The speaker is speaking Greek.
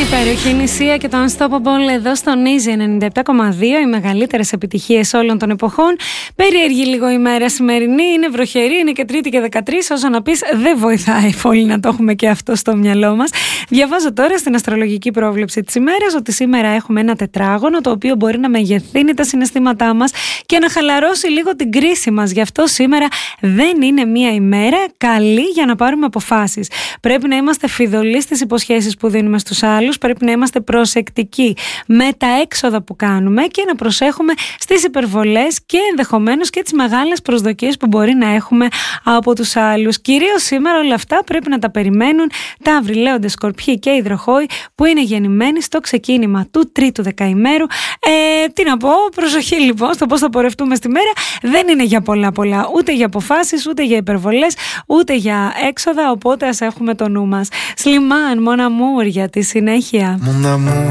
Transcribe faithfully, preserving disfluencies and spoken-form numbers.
Υπέροχη νησία και το Unstoppable εδώ στο Easy ενενήντα επτά κόμμα δύο, οι μεγαλύτερες επιτυχίες όλων των εποχών. Περίεργη λίγο η μέρα σημερινή, είναι βροχερή, είναι και Τρίτη και δεκατρείς. Όσο να πεις, δεν βοηθάει πολύ να το έχουμε και αυτό στο μυαλό μας. Διαβάζω τώρα στην αστρολογική πρόβλεψη της ημέρας ότι σήμερα έχουμε ένα τετράγωνο το οποίο μπορεί να μεγεθύνει τα συναισθήματά μας και να χαλαρώσει λίγο την κρίση μας. Γι' αυτό σήμερα δεν είναι μία ημέρα καλή για να πάρουμε αποφάσεις. Πρέπει να είμαστε φιδωλοί στις υποσχέσεις που δίνουμε στους άλλους, πρέπει να είμαστε προσεκτικοί με τα έξοδα που κάνουμε και να προσέχουμε στις υπερβολές και ενδεχομένως και τις μεγάλες προσδοκίες που μπορεί να έχουμε από τους άλλους. Κυρίως σήμερα όλα αυτά πρέπει να τα περιμένουν Ταύροι, Λέοντες, Σκορπιοί και Υδροχόοι που είναι γεννημένοι στο ξεκίνημα του τρίτου δεκαημέρου. Ε, τι να πω, προσοχή λοιπόν στο πώς θα πορευτούμε στη μέρα. Δεν είναι για πολλά πολλά, ούτε για αποφάσεις, ούτε για υπερβολές, ούτε για έξοδα, οπότε ας έχουμε το νου μας. Σλιμάν, Mon Amour για τη συνέχεια.